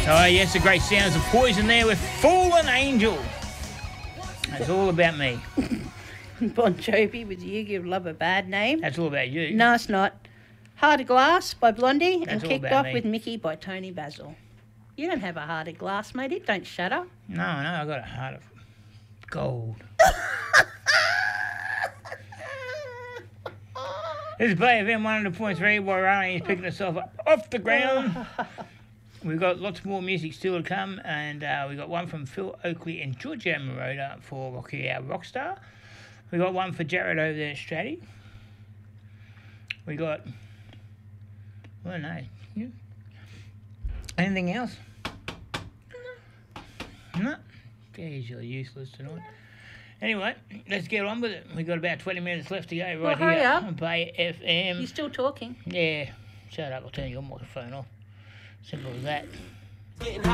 Oh, yes, the great sounds of Poison there with Fallen Angel. That's all about me. Bon Jovi with You Give Love a Bad Name. That's all about you. No, it's not. Heart of Glass by Blondie. That's and all kicked about off me. with Mickey by Tony Basil. You don't have a heart of glass, mate. It don't shatter. No, I got a heart of gold. This is Bay FM 100.3 while Riley is picking herself up off the ground. We've got lots more music still to come, and we got one from Phil Oakley and Georgia Moroder for Rocky Our Rockstar. We got one for Jared over there at Stratty. We got, well, no. Yeah. Anything else? No. Geez, you're useless tonight. Anyway, let's get on with it. We've got about 20 minutes left to go right hurry here up. on Bay FM. You still talking? Yeah. Shut up, I'll turn your microphone off. Simple as that.